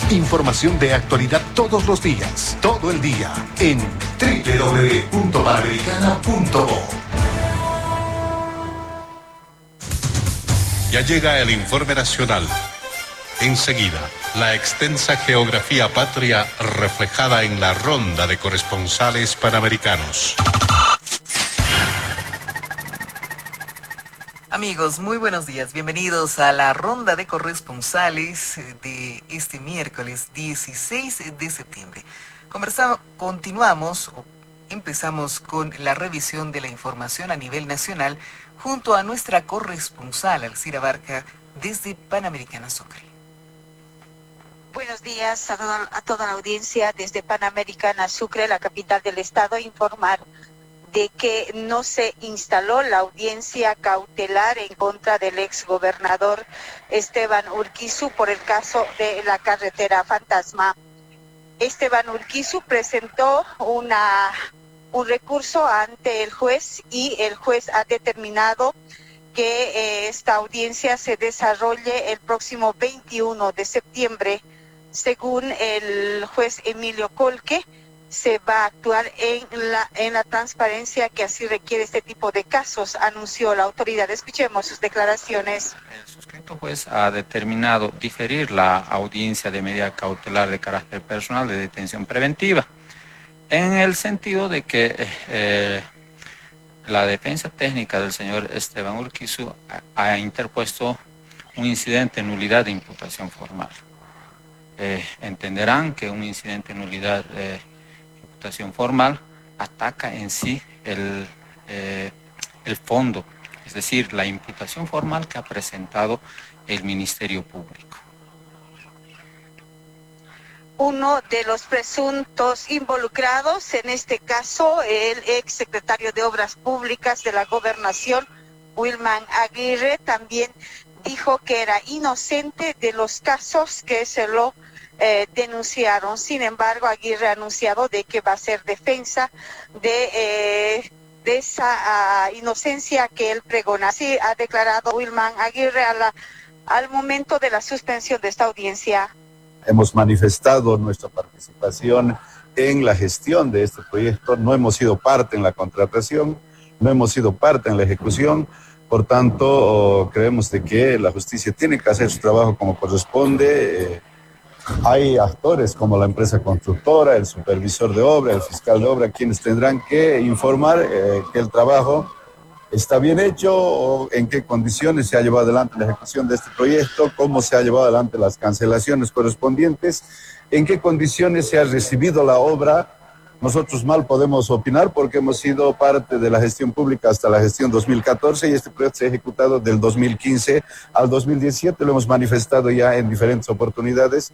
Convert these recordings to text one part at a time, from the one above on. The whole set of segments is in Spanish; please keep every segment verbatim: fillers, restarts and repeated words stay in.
Información de actualidad todos los días, todo el día, en doble u doble u doble u punto panamericana punto bo. Ya llega el informe nacional. Enseguida, la extensa geografía patria reflejada en la ronda de corresponsales panamericanos. Amigos, muy buenos días. Bienvenidos a la ronda de corresponsales de este miércoles dieciséis de septiembre. Conversamos, continuamos, o empezamos con la revisión de la información a nivel nacional junto a nuestra corresponsal Alcira Barca desde Panamericana Sucre. Buenos días a toda, a toda la audiencia desde Panamericana Sucre, la capital del estado. Informar de que no se instaló la audiencia cautelar en contra del exgobernador Esteban Urquizu por el caso de la carretera fantasma. Esteban Urquizu presentó una, un recurso ante el juez y el juez ha determinado que eh, esta audiencia se desarrolle el próximo veintiuno de septiembre. Según el juez Emilio Colque, se va a actuar en la, en la transparencia que así requiere este tipo de casos, anunció la autoridad. Escuchemos sus declaraciones. El suscrito juez ha determinado diferir la audiencia de medida cautelar de carácter personal de detención preventiva, en el sentido de que eh, la defensa técnica del señor Esteban Urquizu ha, ha interpuesto un incidente de nulidad de imputación formal. Eh, entenderán que un incidente de nulidad de imputación formal ataca en sí el, eh, el fondo, es decir, la imputación formal que ha presentado el Ministerio Público. Uno de los presuntos involucrados, en este caso, el ex secretario de Obras Públicas de la Gobernación, Wilman Aguirre, también dijo que era inocente de los casos que se lo eh, denunciaron. Sin embargo, Aguirre ha anunciado de que va a ser defensa de, eh, de esa uh, inocencia que él pregona. Así ha declarado Wilman Aguirre a la, al momento de la suspensión de esta audiencia. Hemos manifestado nuestra participación en la gestión de este proyecto, no hemos sido parte en la contratación, no hemos sido parte en la ejecución, por tanto, oh, creemos de que la justicia tiene que hacer su trabajo como corresponde. Eh, hay actores como la empresa constructora, el supervisor de obra, el fiscal de obra, quienes tendrán que informar eh, que el trabajo está bien hecho, o en qué condiciones se ha llevado adelante la ejecución de este proyecto, cómo se ha llevado adelante las cancelaciones correspondientes, en qué condiciones se ha recibido la obra. Nosotros mal podemos opinar porque hemos sido parte de la gestión pública hasta la gestión dos mil catorce y este proyecto se ha ejecutado del dos mil quince al dos mil diecisiete, lo hemos manifestado ya en diferentes oportunidades.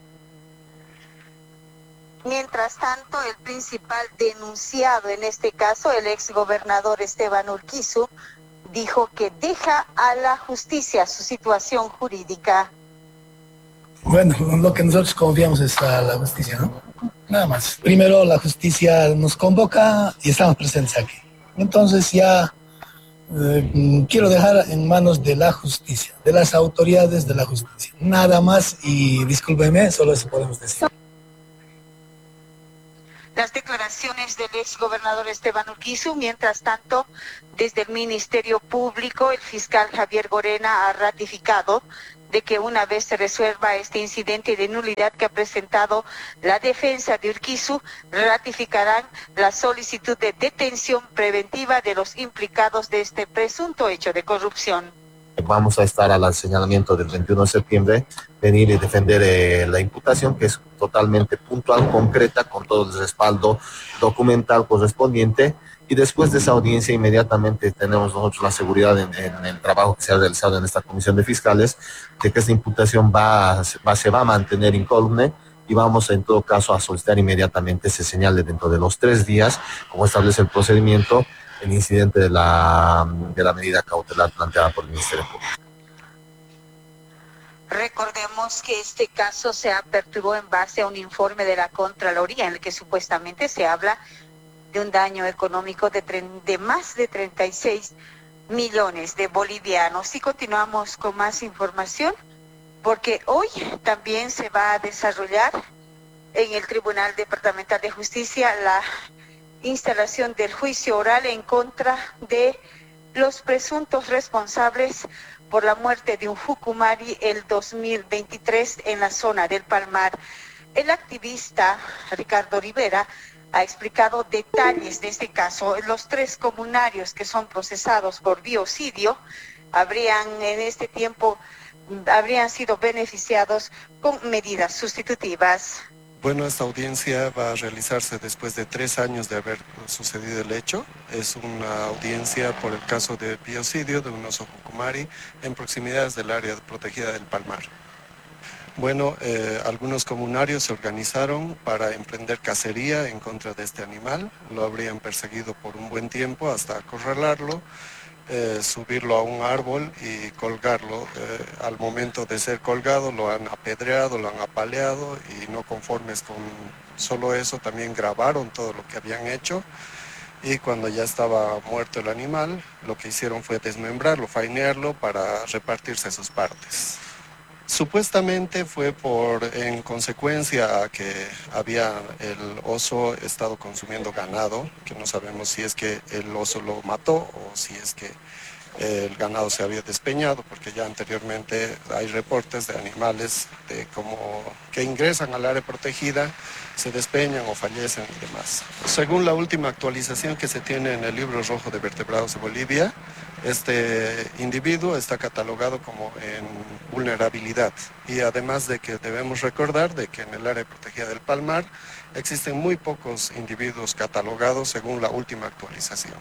Mientras tanto, el principal denunciado en este caso, el exgobernador Esteban Urquizu, dijo que deja a la justicia su situación jurídica. Bueno, lo que nosotros confiamos es a la justicia, ¿no? Nada más. Primero la justicia nos convoca y estamos presentes aquí. Entonces ya eh, quiero dejar en manos de la justicia, de las autoridades de la justicia. Nada más y discúlpeme, solo eso podemos decir. Las declaraciones del exgobernador Esteban Urquizu. Mientras tanto, desde el Ministerio Público, el fiscal Javier Gorena ha ratificado de que una vez se resuelva este incidente de nulidad que ha presentado la defensa de Urquizu, ratificarán la solicitud de detención preventiva de los implicados de este presunto hecho de corrupción. Vamos a estar al señalamiento del veintiuno de septiembre, venir y defender eh, la imputación, que es totalmente puntual, concreta, con todo el respaldo documental correspondiente, y después de esa audiencia inmediatamente tenemos nosotros la seguridad en, en el trabajo que se ha realizado en esta comisión de fiscales, de que esta imputación va, va, se va a mantener incólume, y vamos en todo caso a solicitar inmediatamente se señale dentro de los tres días, como establece el procedimiento, el incidente de la, de la medida cautelar planteada por el Ministerio Público. Recordemos que este caso se aperturó en base a un informe de la Contraloría en el que supuestamente se habla de un daño económico de, de más de treinta y seis millones de bolivianos. Y continuamos con más información. porque hoy también se va a desarrollar en el Tribunal Departamental de Justicia la instalación del juicio oral en contra de los presuntos responsables por la muerte de un Jucumari el dos mil veintitrés en la zona del Palmar. El activista Ricardo Rivera ha explicado detalles de este caso. Los tres comunarios que son procesados por biocidio habrían en este tiempo habrían sido beneficiados con medidas sustitutivas. Bueno, esta audiencia va a realizarse después de tres años de haber sucedido el hecho. Es una audiencia por el caso de biocidio de un oso Jucumari en proximidades del área protegida del Palmar. Bueno, eh, algunos comunarios se organizaron para emprender cacería en contra de este animal. Lo habrían perseguido por un buen tiempo hasta acorralarlo, eh, subirlo a un árbol y colgarlo. Eh, al momento de ser colgado lo han apedreado, lo han apaleado y no conformes con solo eso también grabaron todo lo que habían hecho. Y cuando ya estaba muerto el animal, lo que hicieron fue desmembrarlo, fainearlo para repartirse sus partes. Supuestamente fue por, en consecuencia a que había el oso estado consumiendo ganado, que no sabemos si es que el oso lo mató o si es que el ganado se había despeñado, porque ya anteriormente hay reportes de animales de como que ingresan al área protegida, se despeñan o fallecen y demás. Según la última actualización que se tiene en el libro rojo de vertebrados de Bolivia, este individuo está catalogado como en vulnerabilidad y además de que debemos recordar de que en el área protegida del Palmar existen muy pocos individuos catalogados según la última actualización.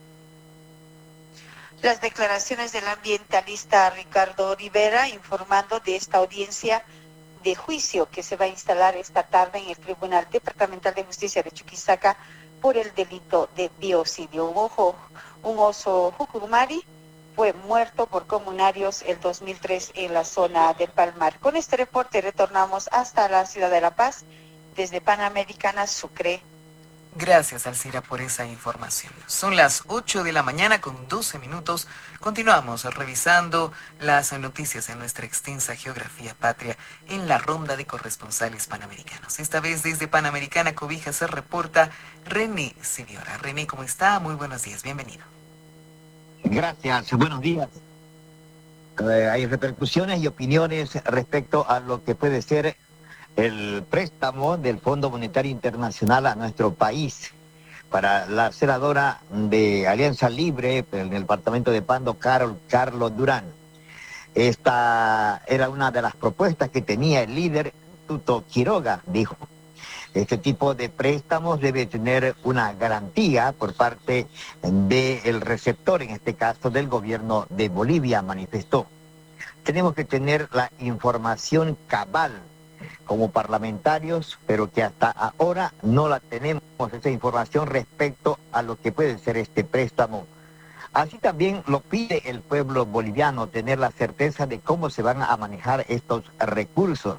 Las declaraciones del ambientalista Ricardo Rivera informando de esta audiencia de juicio que se va a instalar esta tarde en el Tribunal Departamental de Justicia de Chuquisaca por el delito de biocidio. Un, ojo, un oso Jucumari fue muerto por comunarios el dos mil tres en la zona del Palmar. Con este reporte retornamos hasta la ciudad de La Paz, desde Panamericana, Sucre. Gracias, Alcira, por esa información. Son las ocho de la mañana con doce minutos. Continuamos revisando las noticias en nuestra extensa geografía patria en la ronda de corresponsales panamericanos. Esta vez desde Panamericana Cobija se reporta René Sidiora. René, ¿cómo está? Muy buenos días, bienvenido. Gracias, buenos días. Eh, hay repercusiones y opiniones respecto a lo que puede ser el préstamo del Fondo Monetario Internacional a nuestro país. Para la senadora de Alianza Libre en el departamento de Pando, Carol, Carlos Durán. Esta era una de las propuestas que tenía el líder Tuto Quiroga, dijo. Este tipo de préstamos debe tener una garantía por parte del receptor, en este caso del gobierno de Bolivia, manifestó. Tenemos que tener la información cabal como parlamentarios, pero que hasta ahora no la tenemos, esa información respecto a lo que puede ser este préstamo. Así también lo pide el pueblo boliviano, tener la certeza de cómo se van a manejar estos recursos.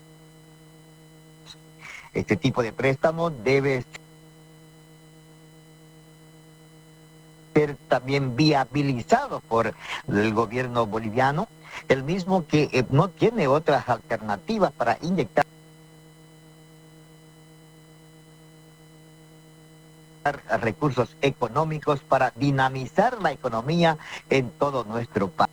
Este tipo de préstamo debe ser también viabilizado por el gobierno boliviano, el mismo que eh, no tiene otras alternativas para inyectar recursos económicos para dinamizar la economía en todo nuestro pa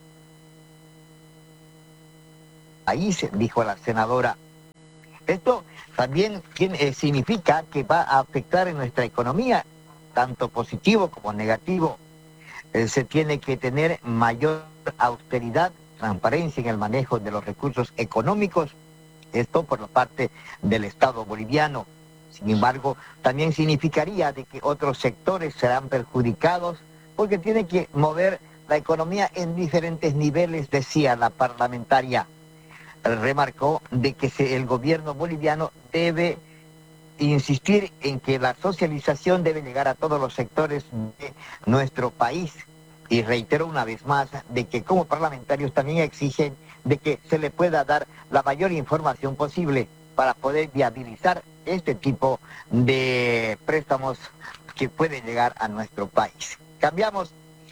país, dijo la senadora. Esto también tiene, eh, significa que va a afectar en nuestra economía, tanto positivo como negativo. Eh, se tiene que tener mayor austeridad, transparencia en el manejo de los recursos económicos, esto por la parte del Estado boliviano. Sin embargo, también significaría de que otros sectores serán perjudicados porque tiene que mover la economía en diferentes niveles, decía la parlamentaria. Remarcó de que se, el gobierno boliviano debe insistir en que la socialización debe llegar a todos los sectores de nuestro país. Y reitero una vez más de que como parlamentarios también exigen de que se le pueda dar la mayor información posible para poder viabilizar este tipo de préstamos que pueden llegar a nuestro país. Cambiamos.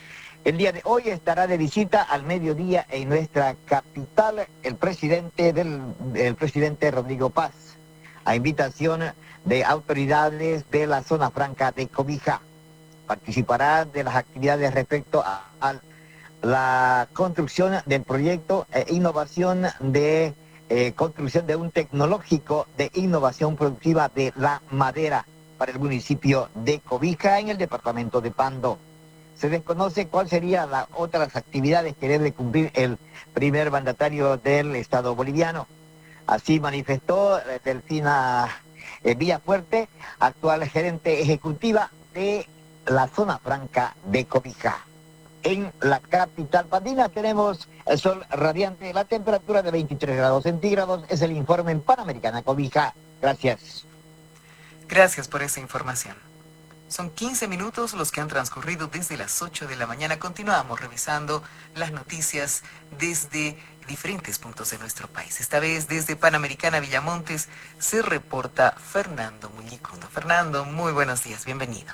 El día de hoy estará de visita al mediodía en nuestra capital el presidente del el presidente Rodrigo Paz, a invitación de autoridades de la zona franca de Cobija. Participará de las actividades respecto a, a la construcción del proyecto e innovación de eh, construcción de un tecnológico de innovación productiva de la madera para el municipio de Cobija en el departamento de Pando. Se desconoce cuál serían las otras actividades que debe cumplir el primer mandatario del Estado boliviano. Así manifestó Delfina eh, Villafuerte, actual gerente ejecutiva de la zona franca de Cobija. En la capital pandina tenemos el sol radiante, la temperatura de veintitrés grados centígrados, es el informe en Panamericana Cobija. Gracias. Gracias por esa información. Son quince minutos los que han transcurrido desde las ocho de la mañana. Continuamos revisando las noticias desde diferentes puntos de nuestro país. Esta vez desde Panamericana Villamontes se reporta Fernando Mullicundo. Fernando, muy buenos días, bienvenido.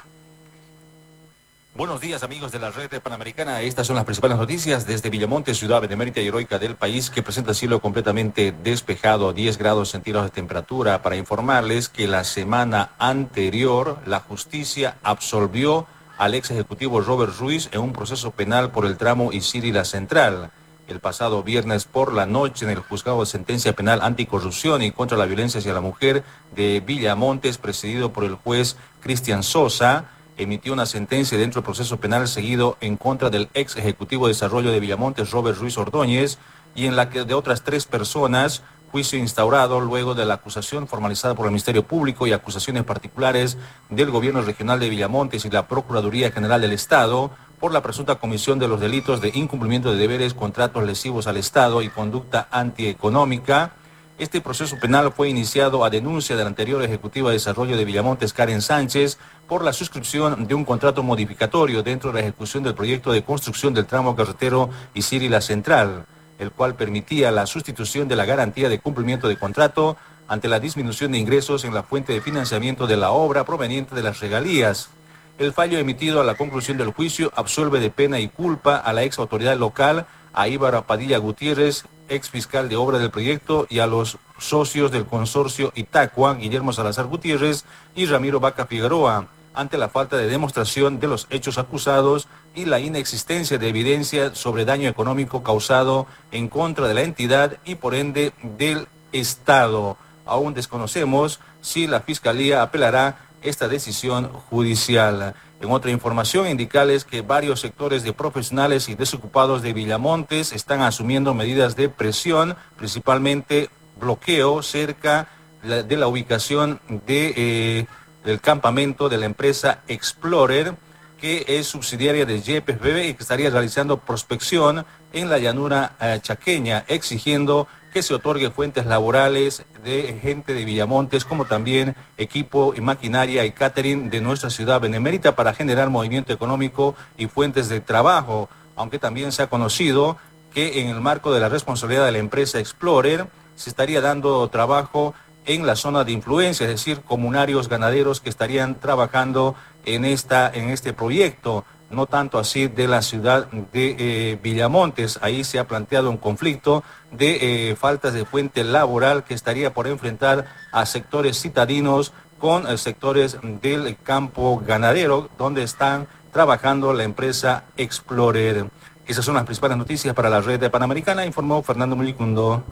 Buenos días, amigos de la red de Panamericana. Estas son las principales noticias desde Villamontes, ciudad benemérita y heroica del país, que presenta cielo completamente despejado, diez grados centígrados de temperatura. Para informarles que la semana anterior la justicia absolvió al ex ejecutivo Robert Ruiz en un proceso penal por el tramo Isiri La Central. El pasado viernes por la noche, en el juzgado de sentencia penal anticorrupción y contra la violencia hacia la mujer de Villamontes, presidido por el juez Cristian Sosa, emitió una sentencia dentro del proceso penal seguido en contra del ex ejecutivo de desarrollo de Villamontes, Robert Ruiz Ordóñez, y en la que de otras tres personas, juicio instaurado luego de la acusación formalizada por el Ministerio Público y acusaciones particulares del Gobierno Regional de Villamontes y la Procuraduría General del Estado por la presunta comisión de los delitos de incumplimiento de deberes, contratos lesivos al Estado y conducta antieconómica. Este proceso penal fue iniciado a denuncia de la anterior ejecutiva de desarrollo de Villamontes, Karen Sánchez, por la suscripción de un contrato modificatorio dentro de la ejecución del proyecto de construcción del tramo carretero Isiri La Central, el cual permitía la sustitución de la garantía de cumplimiento de contrato ante la disminución de ingresos en la fuente de financiamiento de la obra proveniente de las regalías. El fallo emitido a la conclusión del juicio absuelve de pena y culpa a la ex autoridad local, a Íbara Padilla Gutiérrez, ex fiscal de obra del proyecto, y a los socios del consorcio Itacua, Guillermo Salazar Gutiérrez y Ramiro Vaca Figueroa, ante la falta de demostración de los hechos acusados y la inexistencia de evidencia sobre daño económico causado en contra de la entidad y por ende del Estado. Aún desconocemos si la Fiscalía apelará esta decisión judicial. En otra información, indicarles que varios sectores de profesionales y desocupados de Villamontes están asumiendo medidas de presión, principalmente bloqueo cerca de la ubicación de, eh, del campamento de la empresa Explorer, que es subsidiaria de Y P F B y que estaría realizando prospección en la llanura eh, chaqueña, exigiendo que se otorgue fuentes laborales de gente de Villamontes, como también equipo y maquinaria y catering de nuestra ciudad benemérita para generar movimiento económico y fuentes de trabajo, aunque también se ha conocido que en el marco de la responsabilidad de la empresa Explorer se estaría dando trabajo en la zona de influencia, es decir, comunarios ganaderos que estarían trabajando en, esta, en este proyecto, no tanto así de la ciudad de eh, Villamontes. Ahí se ha planteado un conflicto de eh, faltas de fuente laboral que estaría por enfrentar a sectores citadinos con eh, sectores del campo ganadero, donde están trabajando la empresa Explorer. Esas son las principales noticias para la red de Panamericana, informó Fernando Mullicundo.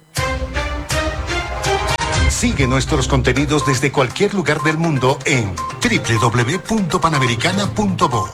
Sigue nuestros contenidos desde cualquier lugar del mundo en doble u doble u doble u punto panamericana punto bo.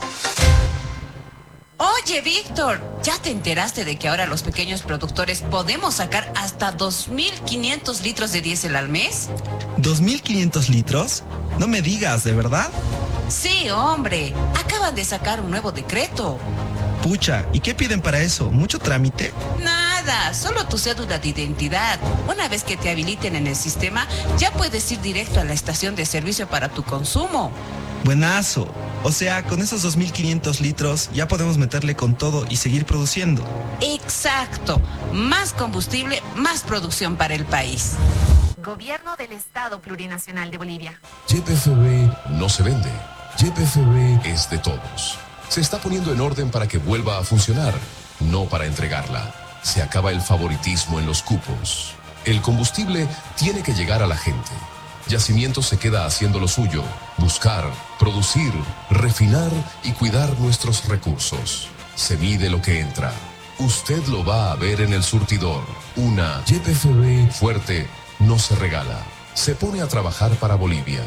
Oye, Víctor, ¿ya te enteraste de que ahora los pequeños productores podemos sacar hasta dos mil quinientos litros de diésel al mes? ¿dos mil quinientos litros? No me digas, ¿de verdad? Sí, hombre, acaban de sacar un nuevo decreto. Pucha, ¿y qué piden para eso? ¿Mucho trámite? Nada, solo tu cédula de identidad. Una vez que te habiliten en el sistema, ya puedes ir directo a la estación de servicio para tu consumo. Buenazo. O sea, con esos dos mil quinientos litros ya podemos meterle con todo y seguir produciendo. Exacto. Más combustible, más producción para el país. Gobierno del Estado Plurinacional de Bolivia. Y P F B no se vende. Y P F B es de todos. se está poniendo en orden para que vuelva a funcionar, no para entregarla. Se acaba el favoritismo en los cupos. El combustible tiene que llegar a la gente. Yacimiento se queda haciendo lo suyo, buscar, producir, refinar y cuidar nuestros recursos. Se mide lo que entra. Usted lo va a ver en el surtidor. Una Y P F B fuerte no se regala. Se pone a trabajar para Bolivia.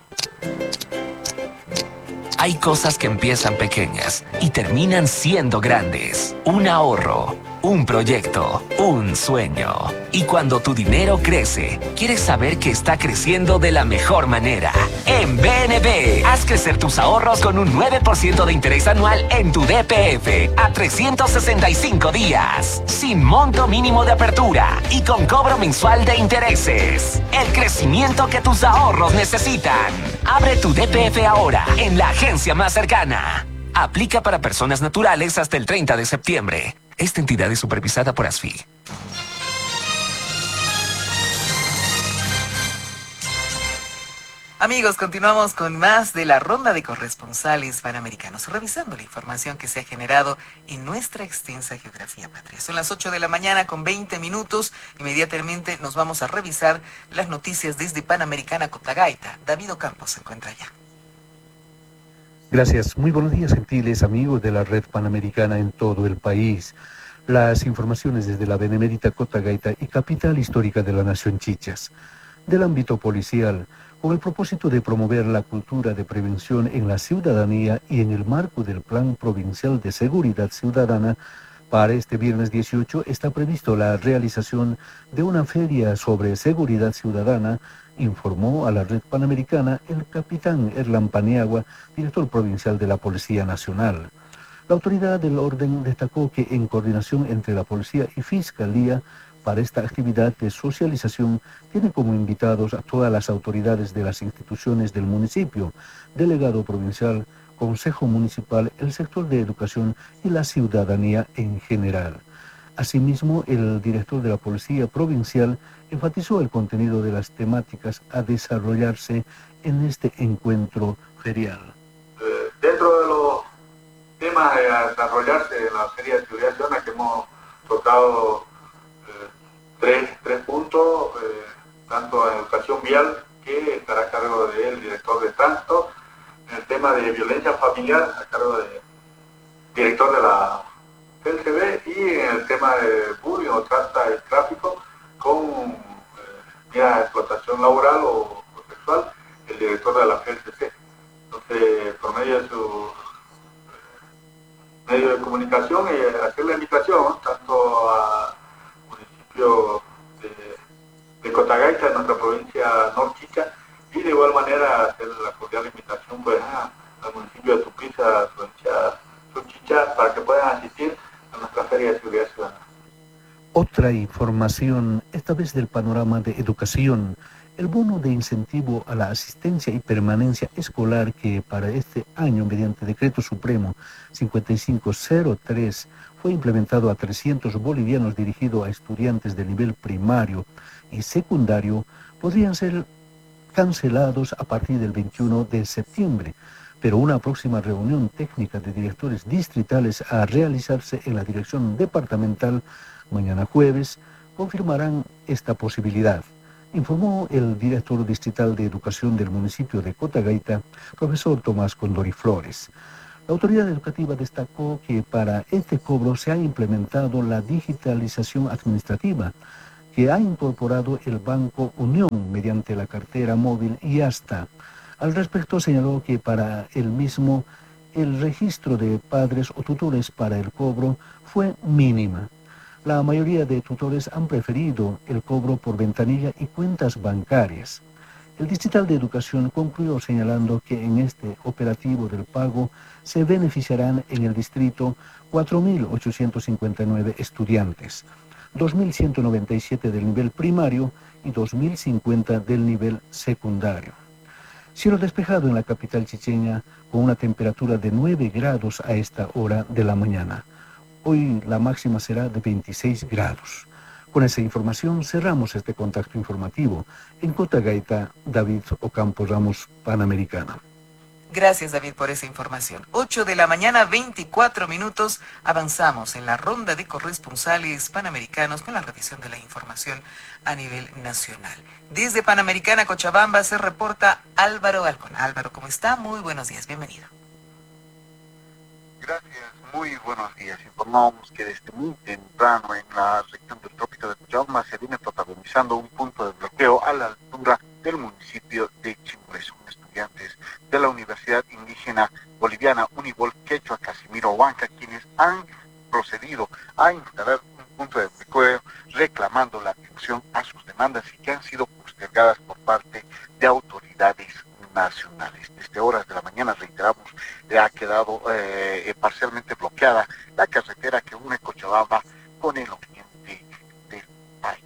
Hay cosas que empiezan pequeñas y terminan siendo grandes. Un ahorro, un proyecto, un sueño. Y cuando tu dinero crece, quieres saber que está creciendo de la mejor manera. En B N B, haz crecer tus ahorros con un nueve por ciento de interés anual en tu D P F a trescientos sesenta y cinco días, sin monto mínimo de apertura y con cobro mensual de intereses. El crecimiento que tus ahorros necesitan. Abre tu D P F ahora en la agencia más cercana. Aplica para personas naturales hasta el treinta de septiembre. Esta entidad es supervisada por ASFI. Amigos, continuamos con más de la ronda de corresponsales panamericanos, revisando la información que se ha generado en nuestra extensa geografía patria. Son las ocho de la mañana con veinte minutos. Inmediatamente nos vamos a revisar las noticias desde Panamericana Cotagaita. David Ocampo se encuentra allá. Gracias. Muy buenos días, gentiles amigos de la red panamericana en todo el país. Las informaciones desde la Benemérita Cotagaita y capital histórica de la nación Chichas. Del ámbito policial, con el propósito de promover la cultura de prevención en la ciudadanía y en el marco del Plan Provincial de Seguridad Ciudadana, para este viernes dieciocho está previsto la realización de una feria sobre seguridad ciudadana, informó a la red panamericana el capitán Erlan Paniagua, director provincial de la Policía Nacional. La autoridad del orden destacó que en coordinación entre la Policía y Fiscalía, para esta actividad de socialización tiene como invitados a todas las autoridades de las instituciones del municipio, delegado provincial, consejo municipal, el sector de educación y la ciudadanía en general. Asimismo, el director de la Policía Provincial enfatizó el contenido de las temáticas a desarrollarse en este encuentro ferial. Eh, dentro de los temas a desarrollarse en la Feria de Seguridad Ciudadana que hemos tocado Tres, tres puntos, eh, tanto en educación vial, que estará a cargo del director de tránsito, en el tema de violencia familiar, a cargo del director de la P L C B, y en el tema de bullying o trata de tráfico con eh, mira, explotación laboral o, o sexual, el director de la P L C C. Entonces, por medio de su eh, medio de comunicación, eh, hacer la invitación, ¿no? Tanto a De, de Cotagaita, de nuestra provincia Norchicha, y de igual manera hacer la cordial invitación pues, a, al municipio de Tupiza, provincia Surchicha, para que puedan asistir a nuestra Feria de Seguridad Ciudadana. Otra información, esta vez del panorama de educación, el bono de incentivo a la asistencia y permanencia escolar que para este año, mediante Decreto Supremo cincuenta y cinco cero tres, fue implementado a trescientos bolivianos dirigido a estudiantes de nivel primario y secundario, podrían ser cancelados a partir del veintiuno de septiembre, pero una próxima reunión técnica de directores distritales a realizarse en la dirección departamental mañana jueves confirmarán esta posibilidad, informó el director distrital de educación del municipio de Cotagaita, profesor Tomás Condori Flores. La autoridad educativa destacó que para este cobro se ha implementado la digitalización administrativa, que ha incorporado el Banco Unión mediante la cartera móvil y hasta. Al respecto señaló que para el mismo el registro de padres o tutores para el cobro fue mínima. La mayoría de tutores han preferido el cobro por ventanilla y cuentas bancarias. El distrital de educación concluyó señalando que en este operativo del pago se beneficiarán en el distrito cuatro mil ochocientos cincuenta y nueve estudiantes, dos mil ciento noventa y siete del nivel primario y dos mil cincuenta del nivel secundario. Cielo despejado en la capital chicheña con una temperatura de nueve grados a esta hora de la mañana. Hoy la máxima será de veintiséis grados. Con esa información cerramos este contacto informativo. En Cotagaita, David Ocampo Ramos, Panamericana. Gracias, David, por esa información. ocho de la mañana, veinticuatro minutos. Avanzamos en la ronda de corresponsales panamericanos con la revisión de la información a nivel nacional. Desde Panamericana, Cochabamba, se reporta Álvaro Alcón. Álvaro, ¿cómo está? Muy buenos días, bienvenido. Gracias, muy buenos días. Informamos que desde muy temprano en la región del trópico de Cochabamba se viene protagonizando un punto de bloqueo a la altura del municipio de Chimbure. Son estudiantes de la Universidad Indígena Boliviana Unibol Quechua Casimiro Huanca quienes han procedido a instalar un punto de bloqueo reclamando la atención a sus demandas y que han sido postergadas por parte de autoridades nacionales. Desde horas de la mañana, reiteramos, ha quedado eh, parcialmente bloqueada la carretera que une Cochabamba con el oriente del país.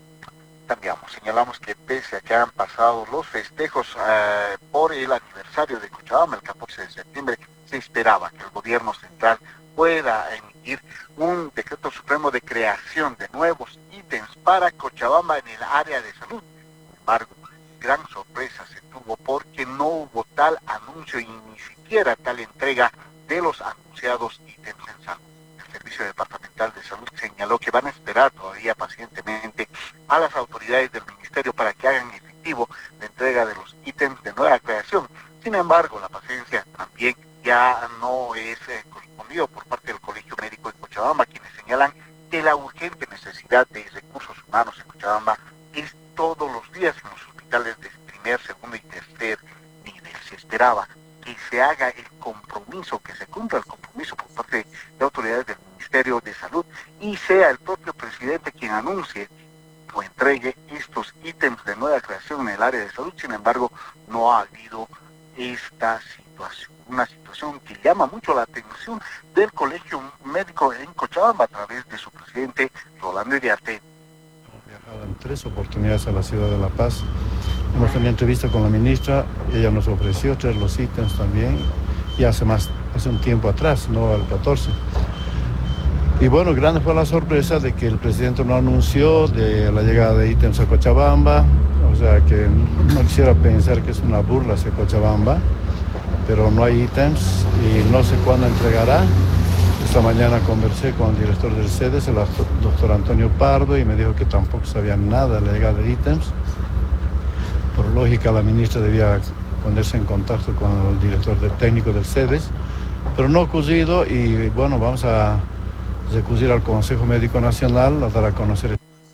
También señalamos que pese a que han pasado los festejos eh, por el aniversario de Cochabamba, el catorce de septiembre, se esperaba que el gobierno central pueda emitir un decreto supremo de creación de nuevos ítems para Cochabamba en el área de salud. Sin embargo, gran sorpresa se tuvo porque no hubo tal anuncio y ni siquiera tal entrega de los anunciados ítems en salud. El Servicio Departamental de Salud señaló que van a esperar todavía pacientemente a las autoridades del Ministerio para que hagan efectivo la entrega de los ítems de nueva creación. Sin embargo, la paciencia también ya no es eh, correspondido por parte del Colegio Médico de Cochabamba, quienes señalan que la urgente necesidad de recursos humanos en Cochabamba es todos los días en los hospitales de primer, segundo y tercer nivel. Se esperaba que se haga el compromiso, que se cumpla el compromiso por parte de autoridades del Ministerio de Salud y sea el propio presidente quien anuncie o entregue estos ítems de nueva creación en el área de salud. Sin embargo, no ha habido esta situación, una situación que llama mucho la atención del Colegio Médico en Cochabamba a través de su presidente Rolando Iriarte. Hemos viajado en tres oportunidades a la ciudad de La Paz. Hemos tenido entrevista con la ministra, ella nos ofreció traer los ítems también, y hace más, hace un tiempo atrás, no al catorce. Y bueno, grande fue la sorpresa de que el presidente no anunció de la llegada de ítems a Cochabamba, o sea que no quisiera pensar que es una burla hacia Cochabamba, pero no hay ítems y no sé cuándo entregará. Esta mañana conversé con el director del SEDES, el doctor Antonio Pardo, y me dijo que tampoco sabía nada de la llegada de ítems. Por lógica, la ministra debía ponerse en contacto con el director del técnico del SEDES, pero no ha ocurrido y bueno, vamos a recurrir al Consejo Médico Nacional a dar a conocer.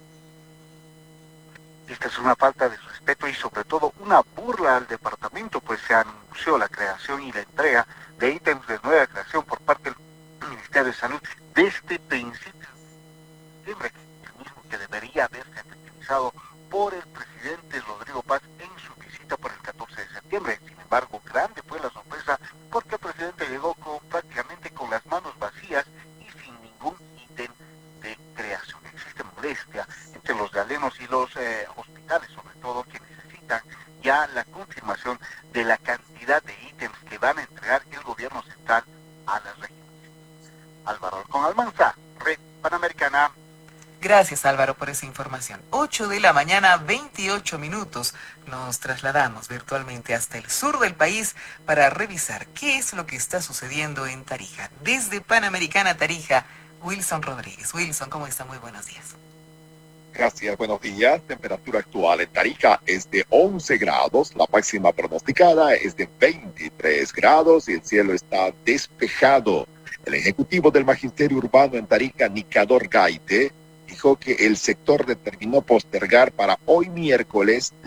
Esta es una falta de respeto y sobre todo una burla al departamento, pues se anunció la creación y la entrega de ítems de nueva creación por parte del Ministerio de Salud desde principios de septiembre, el mismo que debería haberse efectivizado por el presidente Rodrigo Paz en su visita por el catorce de septiembre. Sin embargo, grande fue la sorpresa porque el presidente llegó con, prácticamente con las manos vacías y sin ningún ítem de creación. Existe molestia entre los galenos y los eh, hospitales, sobre todo, que necesitan ya la confirmación de la cantidad de ítems que van a entregar el gobierno central a las regiones. Álvaro Alcón Almanza, Red Panamericana. Gracias, Álvaro, por esa información. ocho de la mañana, veintiocho minutos. Nos trasladamos virtualmente hasta el sur del país para revisar qué es lo que está sucediendo en Tarija. Desde Panamericana Tarija, Wilson Rodríguez. Wilson, ¿cómo está? Muy buenos días. Gracias, buenos días. Temperatura actual en Tarija es de once grados, la máxima pronosticada es de veintitrés grados y el cielo está despejado. El ejecutivo del Magisterio Urbano en Tarija, Nicador Gaite, dijo que el sector determinó postergar para hoy miércoles